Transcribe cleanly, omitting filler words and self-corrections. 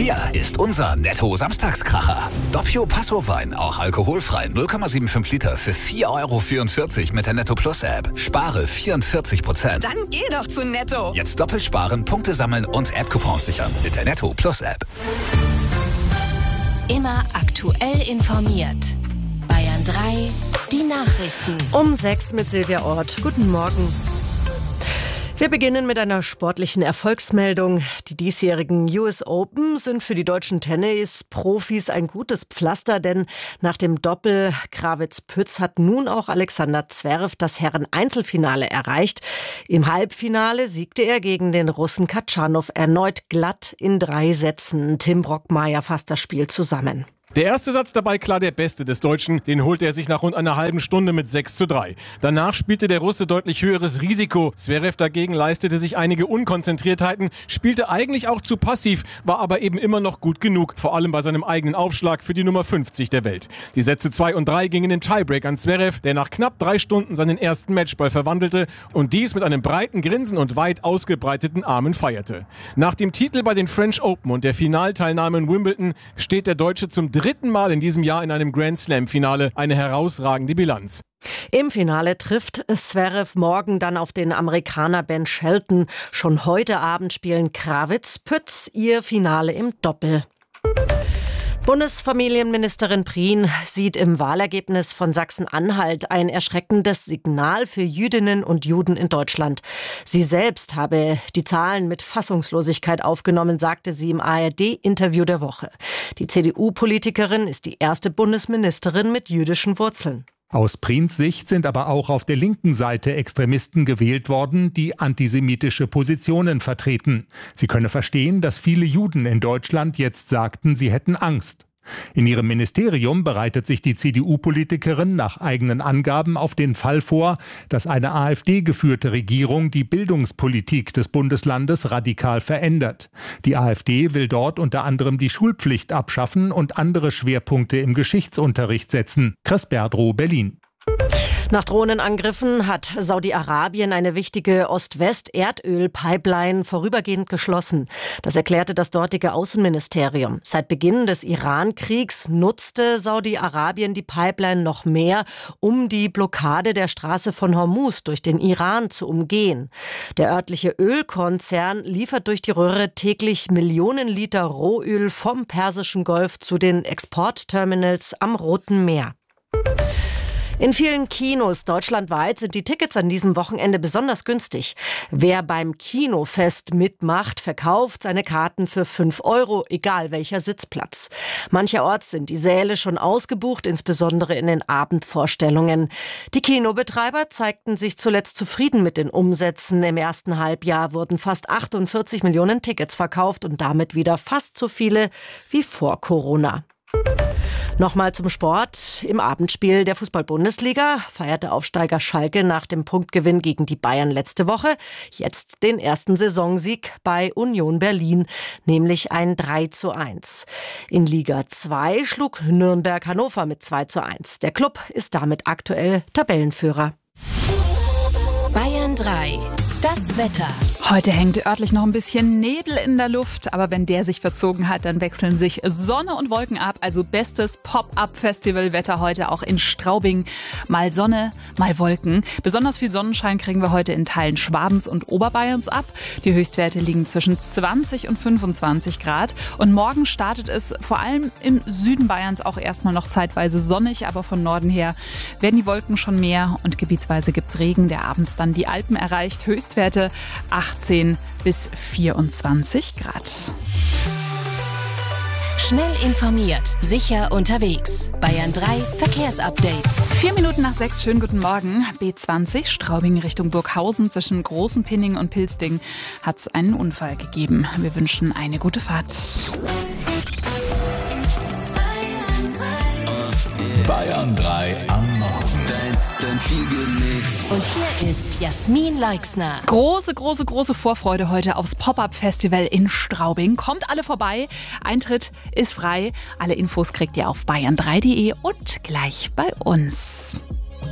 Hier ist unser Netto-Samstagskracher. Doppio Passo-Wein, auch alkoholfrei, 0,75 Liter für 4,44 € mit der Netto Plus App. Spare 44%. Dann geh doch zu Netto. Jetzt doppelt sparen, Punkte sammeln und App-Coupons sichern mit der Netto Plus App. Immer aktuell informiert. Bayern 3, die Nachrichten. Um 6 mit Silvia Ort. Guten Morgen. Wir beginnen mit einer sportlichen Erfolgsmeldung. Die diesjährigen US Open sind für die deutschen Tennisprofis ein gutes Pflaster, denn nach dem Doppel Krawietz-Pütz hat nun auch Alexander Zverev das Herren-Einzelfinale erreicht. Im Halbfinale siegte er gegen den Russen Katschanow erneut glatt in 3 Sätzen. Tim Brockmeier fasst das Spiel zusammen. Der erste Satz dabei klar der beste des Deutschen, den holte er sich nach rund einer halben Stunde mit 6:3. Danach spielte der Russe deutlich höheres Risiko. Zverev dagegen leistete sich einige Unkonzentriertheiten, spielte eigentlich auch zu passiv, war aber eben immer noch gut genug, vor allem bei seinem eigenen Aufschlag für die Nummer 50 der Welt. Die Sätze 2 und 3 gingen im Tiebreak an Zverev, der nach knapp 3 Stunden seinen ersten Matchball verwandelte und dies mit einem breiten Grinsen und weit ausgebreiteten Armen feierte. Nach dem Titel bei den French Open und der Finalteilnahme in Wimbledon steht der Deutsche zum 3. Mal in diesem Jahr in einem Grand Slam-Finale, eine herausragende Bilanz. Im Finale trifft Zverev morgen dann auf den Amerikaner Ben Shelton. Schon heute Abend spielen Krawietz-Pütz ihr Finale im Doppel. Bundesfamilienministerin Prien sieht im Wahlergebnis von Sachsen-Anhalt ein erschreckendes Signal für Jüdinnen und Juden in Deutschland. Sie selbst habe die Zahlen mit Fassungslosigkeit aufgenommen, sagte sie im ARD-Interview der Woche. Die CDU-Politikerin ist die erste Bundesministerin mit jüdischen Wurzeln. Aus Priens Sicht sind aber auch auf der linken Seite Extremisten gewählt worden, die antisemitische Positionen vertreten. Sie könne verstehen, dass viele Juden in Deutschland jetzt sagten, sie hätten Angst. In ihrem Ministerium bereitet sich die CDU-Politikerin nach eigenen Angaben auf den Fall vor, dass eine AfD-geführte Regierung die Bildungspolitik des Bundeslandes radikal verändert. Die AfD will dort unter anderem die Schulpflicht abschaffen und andere Schwerpunkte im Geschichtsunterricht setzen. Chris Berdrow, Berlin. Nach Drohnenangriffen hat Saudi-Arabien eine wichtige Ost-West-Erdöl-Pipeline vorübergehend geschlossen. Das erklärte das dortige Außenministerium. Seit Beginn des Iran-Kriegs nutzte Saudi-Arabien die Pipeline noch mehr, um die Blockade der Straße von Hormuz durch den Iran zu umgehen. Der örtliche Ölkonzern liefert durch die Röhre täglich Millionen Liter Rohöl vom Persischen Golf zu den Exportterminals am Roten Meer. In vielen Kinos deutschlandweit sind die Tickets an diesem Wochenende besonders günstig. Wer beim Kinofest mitmacht, verkauft seine Karten für 5 €, egal welcher Sitzplatz. Mancherorts sind die Säle schon ausgebucht, insbesondere in den Abendvorstellungen. Die Kinobetreiber zeigten sich zuletzt zufrieden mit den Umsätzen. Im ersten Halbjahr wurden fast 48 Millionen Tickets verkauft und damit wieder fast so viele wie vor Corona. Nochmal zum Sport. Im Abendspiel der Fußball-Bundesliga feierte Aufsteiger Schalke nach dem Punktgewinn gegen die Bayern letzte Woche jetzt den ersten Saisonsieg bei Union Berlin, nämlich ein 3:1. In Liga 2 schlug Nürnberg Hannover mit 2:1. Der Klub ist damit aktuell Tabellenführer. Bayern 3, das Wetter. Heute hängt örtlich noch ein bisschen Nebel in der Luft, aber wenn der sich verzogen hat, dann wechseln sich Sonne und Wolken ab. Also bestes Pop-Up-Festival-Wetter heute auch in Straubing. Mal Sonne, mal Wolken. Besonders viel Sonnenschein kriegen wir heute in Teilen Schwabens und Oberbayerns ab. Die Höchstwerte liegen zwischen 20 und 25 Grad. Und morgen startet es vor allem im Süden Bayerns auch erstmal noch zeitweise sonnig, aber von Norden her werden die Wolken schon mehr und gebietsweise gibt's Regen, der abends dann die Alpen erreicht. Höchstwerte 18 bis 24 Grad. Schnell informiert, sicher unterwegs. Bayern 3 Verkehrsupdate. 4 Minuten nach 6, schönen guten Morgen. B20 Straubing Richtung Burghausen zwischen Großenpinning und Pilsting hat es einen Unfall gegeben. Wir wünschen eine gute Fahrt. Bayern 3 am Morgen. Dein Fiegelmix. Und hier ist Jasmin Leixner. Große Vorfreude heute aufs Pop-Up-Festival in Straubing. Kommt alle vorbei. Eintritt ist frei. Alle Infos kriegt ihr auf bayern3.de und gleich bei uns.